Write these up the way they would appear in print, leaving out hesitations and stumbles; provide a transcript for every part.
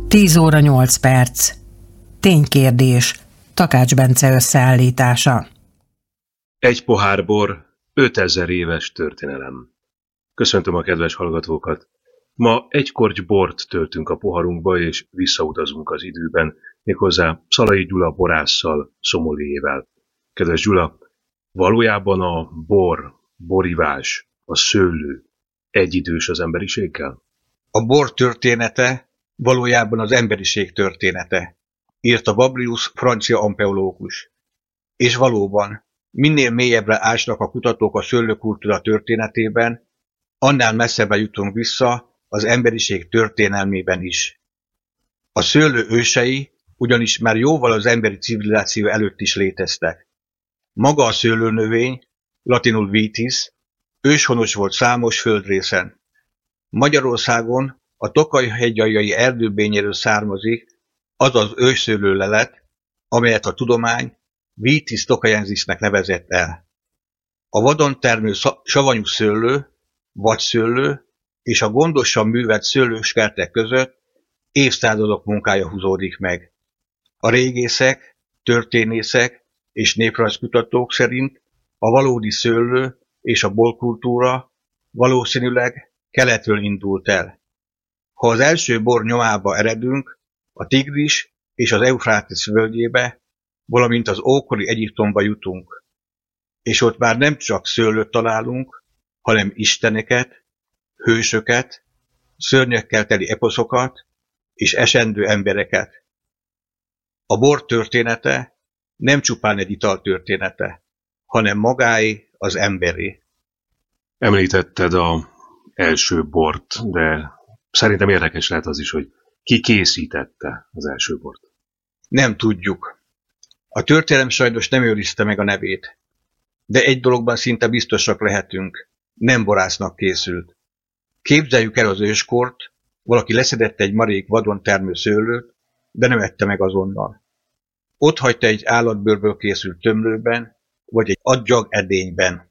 10 óra 8 perc. Ténykérdés. Takács Bence összeállítása. Egy pohár bor, 5000 éves történelem. Köszöntöm a kedves hallgatókat. Ma egy korty bort töltünk a poharunkba, és visszautazunk az időben, méghozzá Szalai Gyula borásszal, Szomoléjével. Kedves Gyula, valójában a borivás, a szőlő egyidős az emberiséggel? A bor története valójában az emberiség története, írta Babrius, francia ampeológus. És valóban, minél mélyebbre ásnak a kutatók a szőlőkultúra történetében, annál messzebbre jutunk vissza az emberiség történelmében is. A szőlő ősei ugyanis már jóval az emberi civilizáció előtt is léteztek. Maga a szőlőnövény, latinul vitis, őshonos volt számos földrészen. Magyarországon a Tokaj-hegyaljai erdőbényéről származik az az ősszőlő lelet, amelyet a tudomány Vitis tokajensis-nek nevezett el. A vadon termő savanyú szőlő, vadszőlő és a gondosan művelt szőlőskertek között évszázadok munkája húzódik meg. A régészek, történészek és néprajzkutatók szerint a valódi szőlő és a borkultúra valószínűleg keletről indult el. Ha az első bor nyomába eredünk, a Tigris és az Eufrátes völgyébe, valamint az ókori Egyiptomba jutunk. És ott már nem csak szőlőt találunk, hanem isteneket, hősöket, szörnyekkel teli eposzokat és esendő embereket. A bor története nem csupán egy ital története, hanem magáé az emberé. Említetted az első bort, de szerintem érdekes lehet az is, hogy ki készítette az első bort. Nem tudjuk. A történelem sajnos nem őrizte meg a nevét. De egy dologban szinte biztosak lehetünk. Nem borásznak készült. Képzeljük el az őskort, valaki leszedett egy marék vadon termő szőlőt, de nem ette meg azonnal. Ott hagyta egy állatbőrből készült tömlőben, vagy egy aggyag edényben.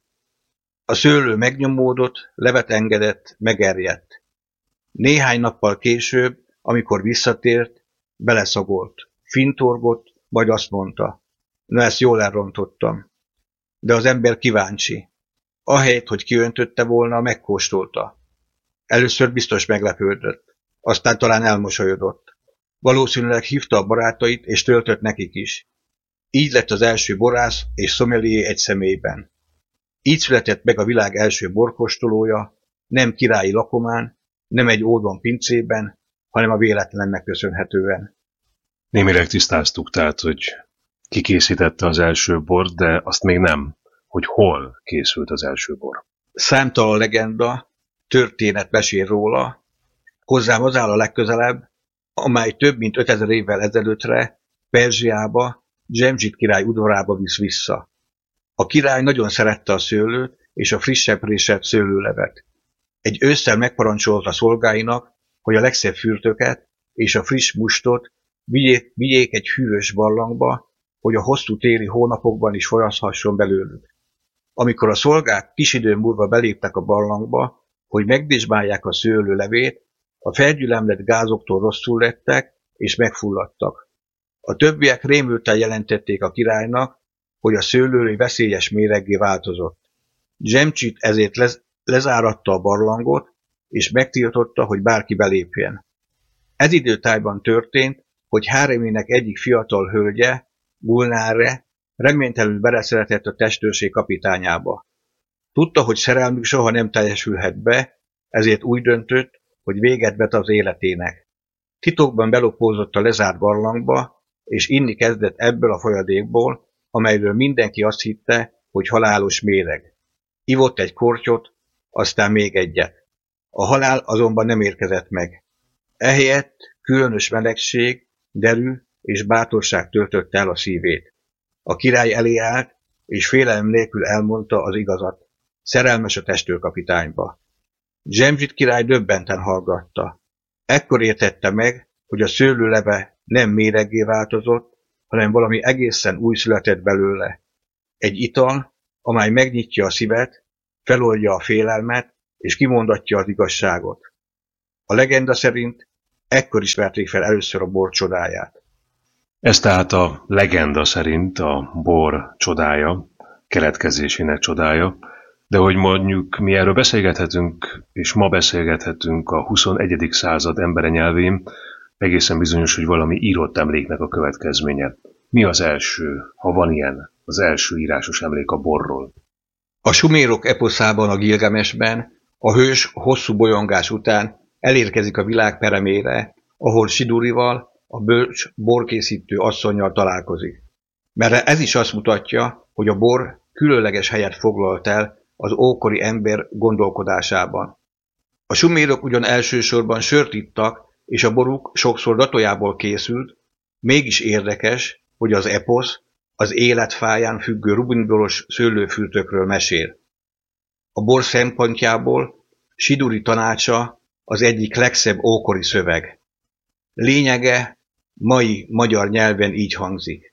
A szőlő megnyomódott, levet engedett, megerjedt. Néhány nappal később, amikor visszatért, beleszagolt, fintorgott, majd azt mondta, na ezt jól elrontottam. De az ember kíváncsi. Ahelyett, hogy kiöntötte volna, megkóstolta. Először biztos meglepődött, aztán talán elmosolyodott. Valószínűleg hívta a barátait, és töltött nekik is. Így lett az első borász és sommelier egy személyben. Így született meg a világ első borkóstolója, nem királyi lakomán, nem egy ódon pincében, hanem a véletlennek köszönhetően. Némileg tisztáztuk, tehát, hogy ki készítette az első bort, de azt még nem, hogy hol készült az első bor. Számtalan legenda, történet mesél róla, hozzám az áll a legközelebb, amely több mint 5000 évvel ezelőttre Perzsiába, Dzsemdzsit király udvarába visz vissza. A király nagyon szerette a szőlőt és a frissebb résebb szőlőlevet. Egy ősszel megparancsolta szolgáinak, hogy a legszebb fürtöket és a friss mustot vigyék egy hűvös barlangba, hogy a hosszú téli hónapokban is fogyaszthasson belőlük. Amikor a szolgák kis idő múlva beléptek a barlangba, hogy megdésbálják a szőlő levét, a felgyülemlett gázoktól rosszul lettek és megfulladtak. A többiek rémülten jelentették a királynak, hogy a szőlőlé veszélyes méreggé változott. Dzsemdzsit ezért lezáratta a barlangot, és megtiltotta, hogy bárki belépjen. Ez időtájban történt, hogy háremének egyik fiatal hölgye, Gulnáre, reménytelenül beleszeretett a testőrség kapitányába. Tudta, hogy szerelmük soha nem teljesülhet be, ezért úgy döntött, hogy véget vet az életének. Titokban belopózott a lezárt barlangba, és inni kezdett ebből a folyadékból, amelyről mindenki azt hitte, hogy halálos méreg. Ivott egy kortyot, aztán még egyet. A halál azonban nem érkezett meg. Ehelyett különös melegség, derű és bátorság töltötte el a szívét. A király elé állt, és félelem nélkül elmondta az igazat. Szerelmes a testőrkapitányba. Dzsemdzsit király döbbenten hallgatta. Ekkor értette meg, hogy a szőlőleve nem méreggé változott, hanem valami egészen új született belőle. Egy ital, amely megnyitja a szívet, feloldja a félelmet, és kimondatja az igazságot. A legenda szerint ekkor ismerték fel először a bor csodáját. Ez tehát a legenda szerint a bor csodája, keletkezésének csodája, de hogy mondjuk mi erről beszélgethetünk, és ma beszélgethetünk a 21. század embere nyelvén, egészen bizonyos, hogy valami írott emléknek a következménye. Mi az első, ha van ilyen, az első írásos emlék a borról? A sumérok eposzában, a Gilgamesben a hős hosszú bolyongás után elérkezik a világ peremére, ahol Sidurival, a bölcs borkészítő asszonnyal találkozik. Mert ez is azt mutatja, hogy a bor különleges helyet foglalt el az ókori ember gondolkodásában. A sumérok ugyan elsősorban sört ittak, és a boruk sokszor datójából készült, mégis érdekes, hogy az eposz az életfáján függő rubinboros szőlőfürtökről mesél. A bor szempontjából Siduri tanácsa az egyik legszebb ókori szöveg. Lényege mai magyar nyelven így hangzik.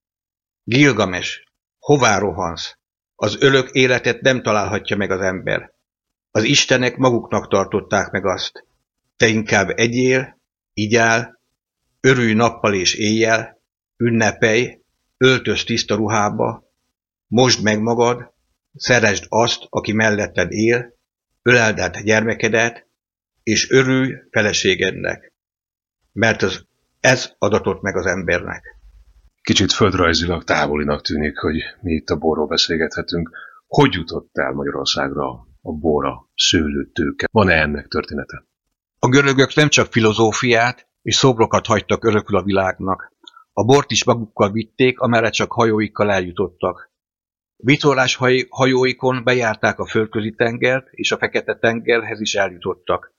Gilgames, hová rohansz? Az örök életet nem találhatja meg az ember. Az istenek maguknak tartották meg azt. Te inkább egyél, igyál, örülj nappal és éjjel, ünnepelj, öltöz tiszta ruhába, mosd meg magad, szeresd azt, aki melletted él, öleld át gyermekedet, és örülj feleségednek, mert ez adatot meg az embernek. Kicsit földrajzilag távolinak tűnik, hogy mi itt a borról beszélgethetünk. Hogy jutott el Magyarországra a bor, a szőlőtőke? Van-e ennek története? A görögök nem csak filozófiát és szobrokat hagytak örökül a világnak. A bort is magukkal vitték, amerre csak hajóikkal eljutottak. Vitorlás hajóikon bejárták a Földközi tengert, és a Fekete-tengerhez is eljutottak.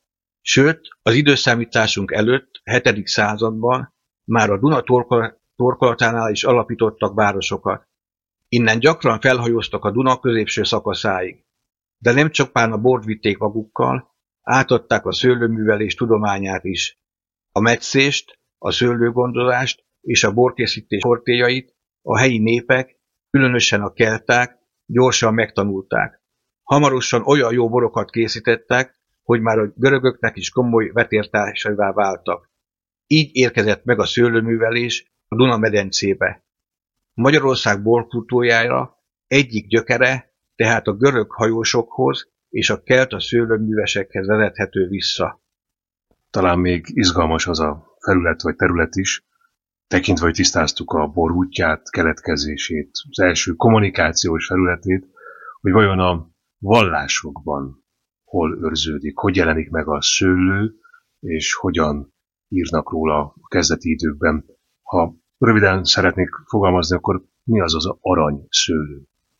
Sőt, az időszámításunk előtt, 7. században már a Duna torkolatánál is alapítottak városokat. Innen gyakran felhajóztak a Duna középső szakaszáig. De nem csupán a bort vitték magukkal, átadták a szőlőművelés tudományát is. A metszést, a szőlőgondozást és a borkészítés fortéjait a helyi népek, különösen a kelták gyorsan megtanulták. Hamarosan olyan jó borokat készítettek, hogy már a görögöknek is komoly vetértársává váltak. Így érkezett meg a szőlőművelés a Duna-medencébe. Magyarország borkultúrájára egyik gyökere, tehát a görög hajósokhoz és a kelta szőlőművesekhez vezethető vissza. Talán még izgalmas az a felület vagy terület is, tekintve, hogy tisztáztuk a bor útját, keletkezését, az első kommunikációs felületét, hogy vajon a vallásokban hol őrződik, hogy jelenik meg a szőlő, és hogyan írnak róla a kezdeti időkben. Ha röviden szeretnék fogalmazni, akkor mi az az aranyszőlő?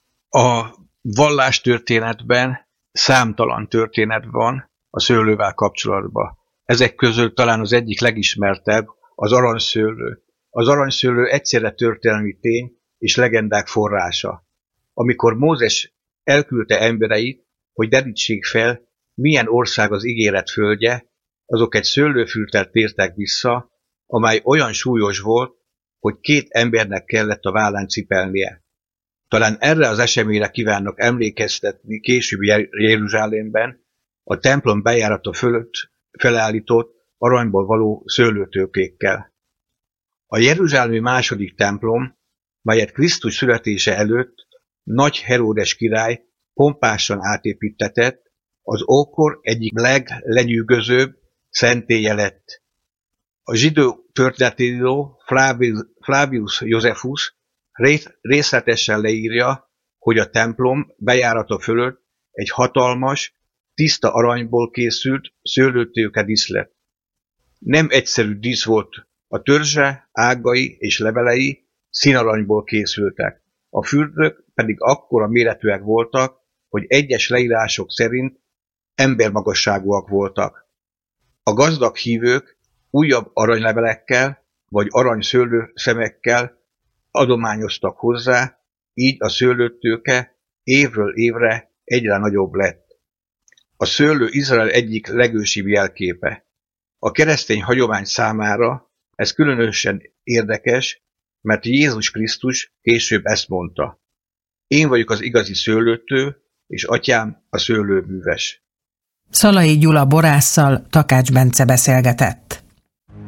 A vallástörténetben számtalan történet van a szőlővel kapcsolatban. Ezek közül talán az egyik legismertebb az aranyszőlő. Az aranyszőlő egyszerre történelmi tény és legendák forrása. Amikor Mózes elküldte embereit, hogy derítsék fel, milyen ország az ígéret földje, azok egy szőlőfürttel tértek vissza, amely olyan súlyos volt, hogy 2 embernek kellett a vállán cipelnie. Talán erre az eseményre kívánnak emlékeztetni későbbi Jeruzsálemben a templom bejárata fölött felállított aranyból való szőlőtőkékkel. A jeruzsálemi második templom, melyet Krisztus születése előtt Nagy Heródes király pompásan átépíttetett, az ókor egyik leglenyűgözőbb szentélye lett. A zsidó történetíró Flavius Josephus részletesen leírja, hogy a templom bejárata fölött egy hatalmas, tiszta aranyból készült szőlőtőke dísz lett. Nem egyszerű dísz volt, a törzse, ágai és levelei színaranyból készültek. A fürdők pedig akkora méretűek voltak, hogy egyes leírások szerint embermagasságúak voltak. A gazdag hívők újabb aranylevelekkel vagy aranyszőlő szemekkel adományoztak hozzá, így a szőlőtőke évről évre egyre nagyobb lett. A szőlő Izrael egyik legősibb jelképe. A keresztény hagyomány számára ez különösen érdekes, mert Jézus Krisztus később ezt mondta. Én vagyok az igazi szőlőtő, és atyám a szőlőműves. Szalai Gyula borásszal Takács Bence beszélgetett.